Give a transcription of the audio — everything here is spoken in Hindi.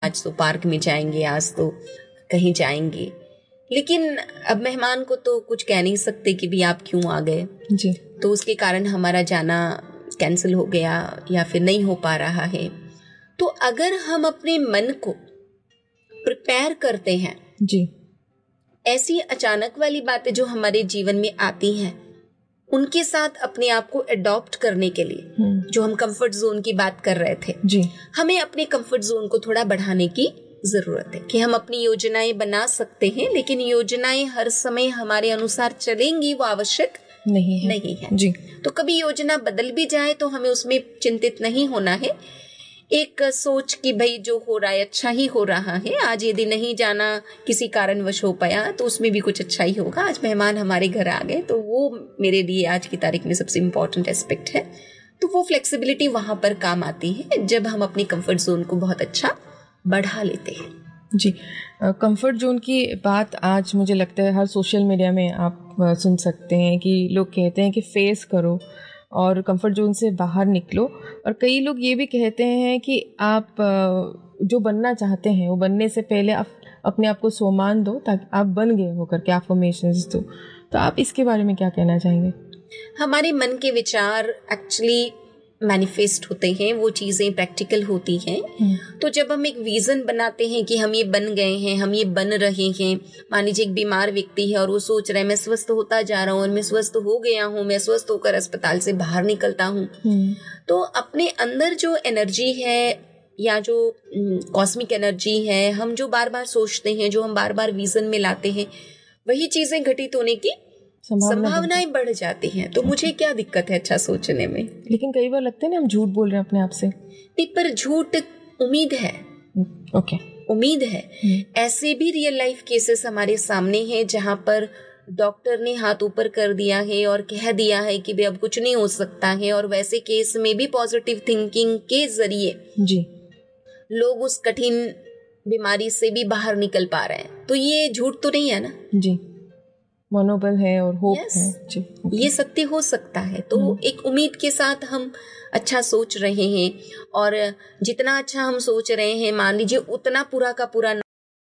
आज तो पार्क में जाएंगे, आज तो कहीं जाएंगे, लेकिन अब मेहमान को तो कुछ कह नहीं सकते कि भी आप क्यों आ गए जी। तो उसके कारण हमारा जाना कैंसिल हो गया या फिर नहीं हो पा रहा है। तो अगर हम अपने मन को प्रिपेयर करते हैं जी। ऐसी अचानक वाली बातें जो हमारे जीवन में आती हैं उनके साथ अपने आप को अडॉप्ट करने के लिए, जो हम कंफर्ट जोन की बात कर रहे थे जी, हमें अपने कंफर्ट जोन को थोड़ा बढ़ाने की जरूरत है कि हम अपनी योजनाएं बना सकते हैं, लेकिन योजनाएं हर समय हमारे अनुसार चलेंगी वो आवश्यक नहीं है जी। तो कभी योजना बदल भी जाए तो हमें उसमें चिंतित नहीं होना है। एक सोच कि भाई जो हो रहा है अच्छा ही हो रहा है, आज यदि नहीं जाना किसी कारणवश हो पाया तो उसमें भी कुछ अच्छा ही होगा, आज मेहमान हमारे घर आ गए तो वो मेरे लिए आज की तारीख में सबसे इम्पोर्टेंट एस्पेक्ट है। तो वो फ्लेक्सिबिलिटी वहां पर काम आती है जब हम अपनी कंफर्ट जोन को बहुत अच्छा बढ़ा लेते हैं। जी, कंफर्ट जोन की बात आज मुझे लगता है हर सोशल मीडिया में आप सुन सकते हैं कि लोग कहते हैं कि फेस करो और कंफर्ट जोन से बाहर निकलो, और कई लोग ये भी कहते हैं कि आप जो बनना चाहते हैं वो बनने से पहले आप अपने आप को सम्मान दो ताकि आप बन गए होकर के अफर्मेशंस दो। तो आप इसके बारे में क्या कहना चाहेंगे? हमारे मन के विचार एक्चुअली मैनिफेस्ट होते हैं, वो चीजें प्रैक्टिकल होती हैं। तो जब हम एक विजन बनाते हैं कि हम ये बन गए हैं, हम ये बन रहे हैं, मान लीजिए एक बीमार व्यक्ति है और वो सोच रहा है मैं स्वस्थ होता जा रहा हूँ और मैं स्वस्थ हो गया हूँ, मैं स्वस्थ होकर अस्पताल से बाहर निकलता हूँ, तो अपने अंदर जो एनर्जी है या जो कॉस्मिक एनर्जी है, हम जो बार बार सोचते हैं, जो हम बार बार विजन में लाते हैं, वही चीजें घटित होने की संभावनाएं बढ़ जाती हैं। तो मुझे क्या दिक्कत है अच्छा सोचने में? लेकिन कई बार लगता है ना हम झूठ बोल रहे हैं अपने आप से। नहीं, पर झूठ उम्मीद है। ओके, उम्मीद है। ऐसे भी रियल लाइफ केसेस हमारे सामने हैं जहां पर डॉक्टर ने हाथ ऊपर कर दिया है और कह दिया है कि अब कुछ नहीं हो सकता है, और वैसे केस में भी पॉजिटिव थिंकिंग के जरिए जी लोग उस कठिन बीमारी से भी बाहर निकल पा रहे हैं। तो ये झूठ तो नहीं है ना? जी, मनोबल है और होप है जी। ये सत्य हो सकता है। तो एक उम्मीद के साथ हम अच्छा सोच रहे हैं, और जितना अच्छा हम सोच रहे हैं मान लीजिए उतना पूरा का पूरा